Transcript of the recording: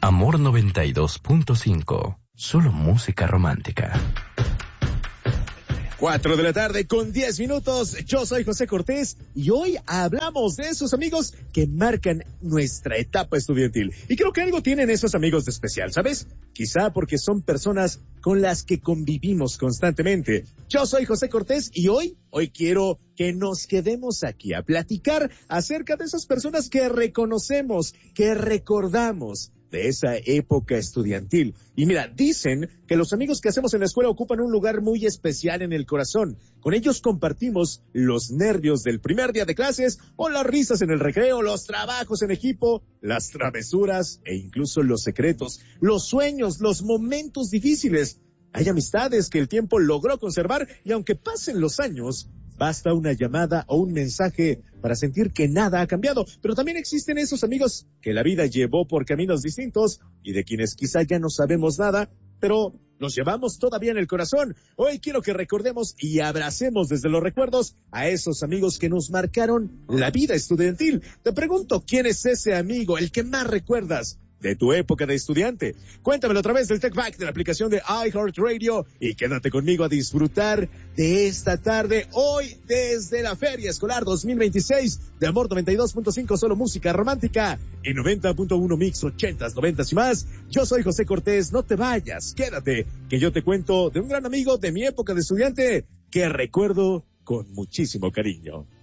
Amor 92.5. Solo música romántica. 4 de la tarde con 10 minutos. Yo soy José Cortés y hoy hablamos de esos amigos que marcan nuestra etapa estudiantil. Y creo que algo tienen esos amigos de especial, ¿sabes? Quizá porque son personas con las que convivimos constantemente. Yo soy José Cortés y hoy quiero que nos quedemos aquí a platicar acerca de esas personas que reconocemos, que recordamos de esa época estudiantil. Y mira, dicen que los amigos que hacemos en la escuela ocupan un lugar muy especial en el corazón. Con ellos compartimos los nervios del primer día de clases, o las risas en el recreo, los trabajos en equipo, las travesuras e incluso los secretos, los sueños, los momentos difíciles. Hay amistades que el tiempo logró conservar y aunque pasen los años, basta una llamada o un mensaje para sentir que nada ha cambiado. Pero también existen esos amigos que la vida llevó por caminos distintos y de quienes quizá ya no sabemos nada, pero los llevamos todavía en el corazón. Hoy quiero que recordemos y abracemos desde los recuerdos a esos amigos que nos marcaron la vida estudiantil. Te pregunto, ¿quién es ese amigo, el que más recuerdas de tu época de estudiante? Cuéntamelo a través del TechBack de la aplicación de iHeartRadio y quédate conmigo a disfrutar de esta tarde, hoy desde la Feria Escolar 2026 de Amor 92.5, solo música romántica, y 90.1 Mix 80s, 90s y más. Yo soy José Cortés, no te vayas, quédate, que yo te cuento de un gran amigo de mi época de estudiante que recuerdo con muchísimo cariño.